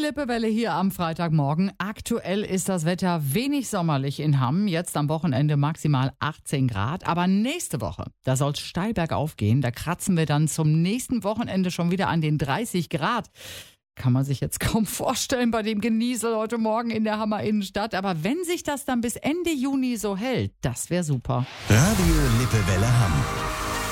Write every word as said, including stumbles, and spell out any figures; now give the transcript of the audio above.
Lippewelle hier am Freitagmorgen. Aktuell ist das Wetter wenig sommerlich in Hamm. Jetzt am Wochenende maximal achtzehn Grad. Aber nächste Woche, da soll es steil bergauf gehen. Da kratzen wir dann zum nächsten Wochenende schon wieder an den dreißig Grad. Kann man sich jetzt kaum vorstellen bei dem Genießel heute Morgen in der Hammer Innenstadt. Aber wenn sich das dann bis Ende Juni so hält, das wäre super. Radio Lippewelle Hamm.